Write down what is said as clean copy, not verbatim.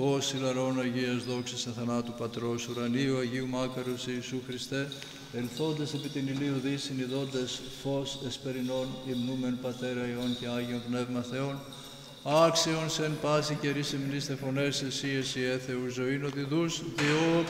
Ως ηλαρών Αγίας δόξης εν θανάτου Πατρός ουρανίου Αγίου Μάκαρος Ιησού Χριστέ, ελθόντες επί την ηλίου δύσιν ειδώντες φως εσπερινών, υμνούμεν Πατέρα Υιών και Άγιον Πνεύμα Θεόν, άξιον σε εν πάση καιρή σεμνήστε φωνές εσύ έθεου ζωήν οδηδούς, διώξ